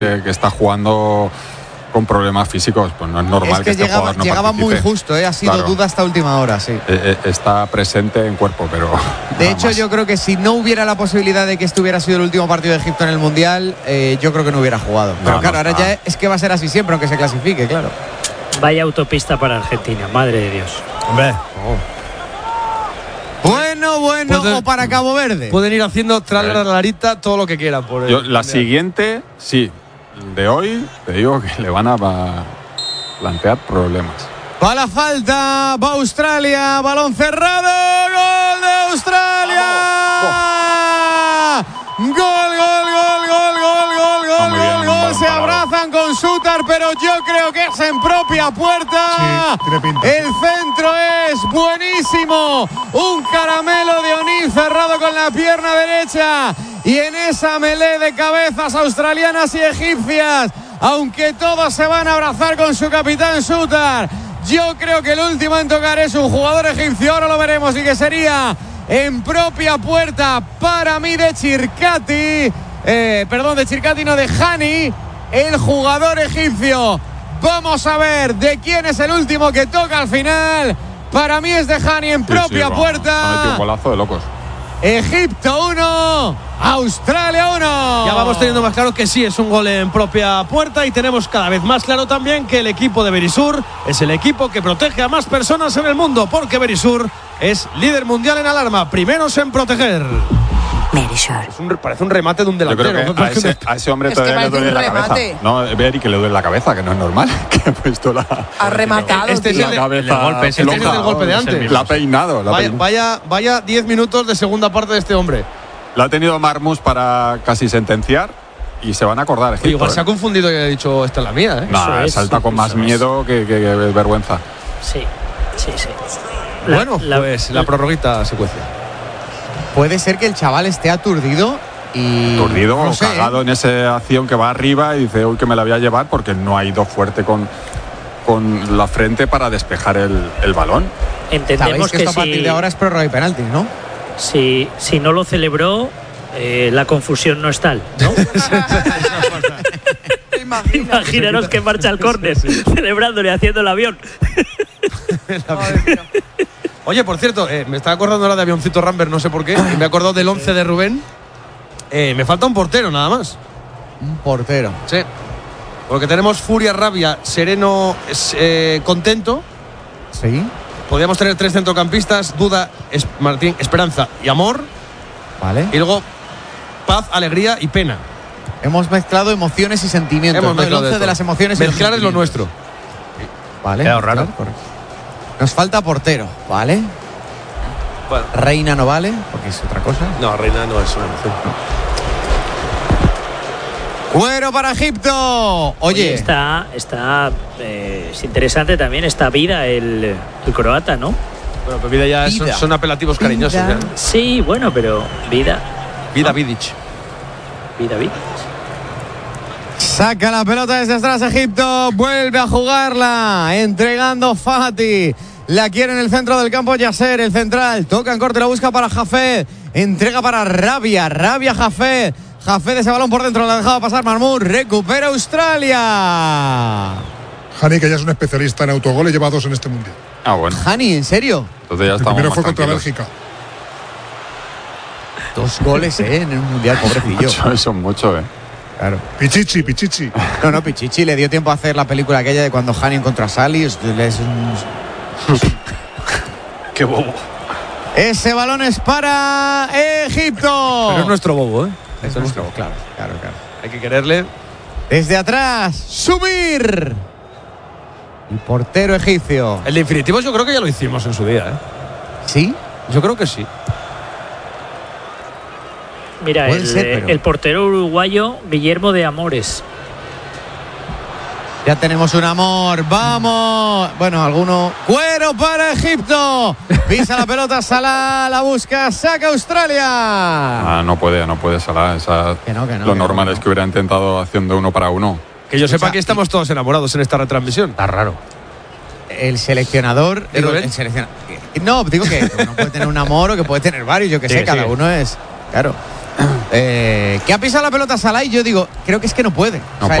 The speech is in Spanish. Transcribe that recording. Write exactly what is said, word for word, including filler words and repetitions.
que, que está jugando con problemas físicos, pues no es normal es que, que este llegaba, jugador no llegaba participe. muy justo, ¿eh? Ha sido Claro. duda hasta última hora, sí. Eh, eh, está presente en cuerpo, pero De nada hecho, más. yo creo que si no hubiera la posibilidad de que este hubiera sido el último partido de Egipto en el Mundial, eh, yo creo que no hubiera jugado. Pero No, claro, no ahora está. ya es que va a ser así siempre, aunque se clasifique, claro. Vaya autopista para Argentina, madre de Dios. Hombre, Bueno, bueno, Pueden- o para Cabo Verde. pueden ir haciendo tras la larita todo lo que quieran. Por el Yo, la Mundial. siguiente, sí, de hoy, te digo que le van a va- plantear problemas. Va la falta, va Australia, balón cerrado, gol de Australia. Gol, gol, gol, gol, gol, gol, Está gol, muy bien, gol, un gol. balón Se parado. abrazan con Sutar, pero yo creo que es en propia puerta. Sí, tiene pinta. El centro es buenísimo. Un caramelo de O'Neill cerrado con la pierna derecha. Y en esa melee de cabezas australianas y egipcias, aunque todos se van a abrazar con su capitán Sutar, yo creo que el último en tocar es un jugador egipcio. Ahora lo veremos, y que sería en propia puerta para mí de Chircati. Eh, perdón, de Chircati, no, de Hani, el jugador egipcio. Vamos a ver de quién es el último que toca al final. Para mí es de Hani en Sí, propia sí, vamos, puerta. ha metido un golazo de locos. Egipto uno, Australia uno. Ya vamos teniendo más claro que sí es un gol en propia puerta, y tenemos cada vez más claro también que el equipo de Berisur es el equipo que protege a más personas en el mundo, porque Berisur es líder mundial en alarma, primeros en proteger. Berisur. Es un- parece un remate de un Yo delantero. creo ¿no? que a ese, a ese hombre Es que todavía le parece duele un la cabeza. remate. No, Beri, que le duele la cabeza, que no es normal. Que ha puesto la, Ha rematado, Este es tío. el de- la cabeza el de golpe, este es el floja. del golpe de antes. La ha peinado. La ha Vaya, peinado. vaya, vaya diez minutos de segunda parte de este hombre. La ha tenido Marmus para casi sentenciar y se van a acordar. Egipto, Igual ¿eh? se ha confundido y ha dicho esta es la mía, ¿eh? No, Eso es, salta con más eso es. miedo que, que- que vergüenza. Sí, sí, sí. La- Bueno, la- pues la prorroguita secuencia. Puede ser que el chaval esté aturdido y. Aturdido no o sé, cagado ¿eh? en esa acción que va arriba y dice, uy, que me la voy a llevar, porque no ha ido fuerte con, con la frente para despejar el, el balón. Sabéis Entendemos que que, esto a partir si, de ahora es prórroga y penaltis, ¿no? si, si no lo celebró, eh, la confusión no es tal, ¿no? Imagina. Imaginaros que marcha al córner, celebrándole, haciendo el avión. Ay, mira. Oye, por cierto, eh, me estaba acordando ahora de Avioncito Rambert, no sé por qué. Me he acordado del once de Rubén. Eh, me falta un portero, nada más. Un portero. Sí. Porque tenemos Furia, Rabia, Sereno, es, eh, Contento. Sí. Podríamos tener tres centrocampistas: Duda, es, Martín, Esperanza y Amor. Vale. Y luego Paz, Alegría y Pena. Hemos mezclado emociones y sentimientos. Hemos ¿no? El mezclado once de de todo. las emociones y los Mezclar es lo sentimientos. nuestro. Vale. Queda raro. claro, correcto. Nos falta portero, ¿vale? Bueno. Reina no vale, porque es otra cosa. No, Reina no es una emoción. Cuero para Egipto. Oye, Está, está eh, es interesante también esta vida, el, el croata, ¿no? Bueno, pues vida ya Vida. son, son apelativos cariñosos. Vida. Ya, ¿no? Sí, bueno, pero vida, Vida Vidic. vida, vida. saca la pelota desde atrás Egipto, vuelve a jugarla, entregando Fati. La quiere en el centro del campo Yasser, el central. Toca en corte, la busca para Jafed. Entrega para Rabia, Rabia Jafed. Jafed ese balón por dentro, la dejaba pasar Marmur. Recupera Australia. Hani, que ya es un especialista en autogoles, lleva dos en este mundial. Ah, bueno. Hani, ¿en serio? Entonces ya El estamos primero más fue contra tranquilos. Bélgica. Dos goles, ¿eh? En el mundial, pobrecillo. Mucho, eso es mucho, ¿eh? Claro. Pichichi, Pichichi. No, no, Pichichi le dio tiempo a hacer la película aquella de cuando Hani encontró a Sally. Es un- Qué bobo. Ese balón es para Egipto. Pero es nuestro bobo, ¿eh? Es nuestro, claro, claro, claro. Hay que quererle. Desde atrás, subir. El portero egipcio. El de infinitivos yo creo que ya lo hicimos en su día, ¿eh? ¿Sí? Yo creo que sí. Mira, Puede el, ser, eh, pero- el portero uruguayo Guillermo de Amores. Ya tenemos un amor. Vamos. Bueno, alguno. Cuero para Egipto. Pisa la pelota, Salah la busca, saca Australia. Ah, no puede, no puede Salah. Esa, Que no, que no, lo que normal no, es no. que hubiera intentado haciendo uno para uno. Que yo sepa sea, que estamos todos enamorados en esta retransmisión. Está raro. El seleccionador. ¿De digo, Rubén? el selecciona- No, digo que uno puede tener un amor o que puede tener varios. Yo que Sí, sé, cada sí. uno es. Claro. Eh, que ha pisado la pelota Salah y yo digo, creo que es que no puede. No o sea,